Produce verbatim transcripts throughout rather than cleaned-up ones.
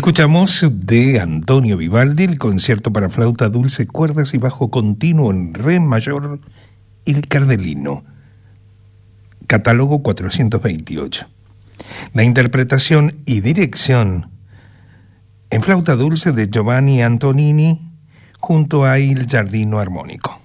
Escuchamos de Antonio Vivaldi el concierto para flauta dulce, cuerdas y bajo continuo en re mayor, El Cardelino, catálogo cuatrocientos veintiocho. La interpretación y dirección en flauta dulce de Giovanni Antonini junto a Il Giardino Armónico.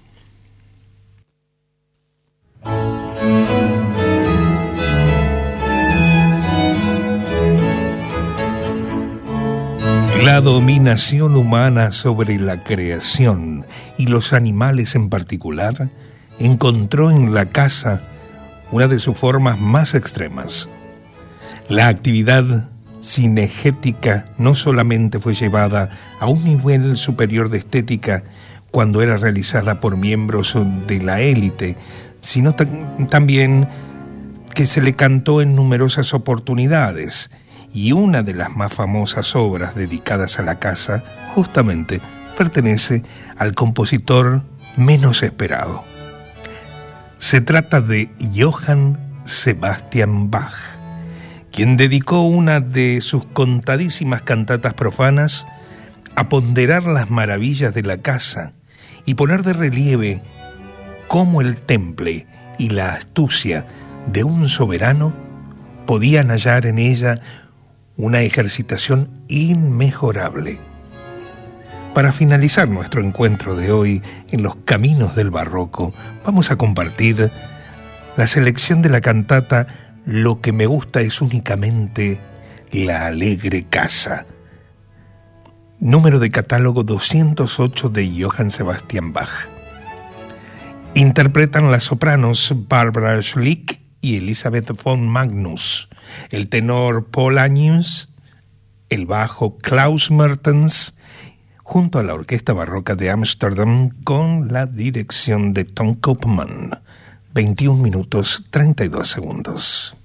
La dominación humana sobre la creación y los animales en particular encontró en la caza una de sus formas más extremas. La actividad cinegética no solamente fue llevada a un nivel superior de estética cuando era realizada por miembros de la élite, sino t- también que se le cantó en numerosas oportunidades. Y una de las más famosas obras dedicadas a la caza, justamente, pertenece al compositor menos esperado. Se trata de Johann Sebastian Bach, quien dedicó una de sus contadísimas cantatas profanas a ponderar las maravillas de la caza y poner de relieve cómo el temple y la astucia de un soberano podían hallar en ella una ejercitación inmejorable. Para finalizar nuestro encuentro de hoy en los caminos del barroco, vamos a compartir la selección de la cantata Lo que me gusta es únicamente la alegre caza, número de catálogo doscientos ocho de Johann Sebastian Bach. Interpretan las sopranos Barbara Schlick y Elisabeth von Magnus, el tenor Paul Agnus, el bajo Klaus Mertens, junto a la Orquesta Barroca de Ámsterdam con la dirección de Tom Koopman. veintiún minutos treinta y dos segundos.